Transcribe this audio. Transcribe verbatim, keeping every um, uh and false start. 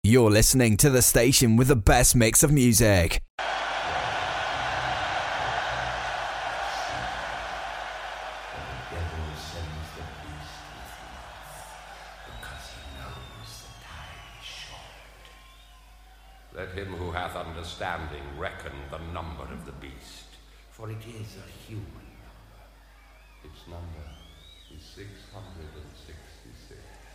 You're listening to the station with the best mix of music. Let him who hath understanding reckon the number of the beast, for it is a human number. Its number is six hundred sixty-six.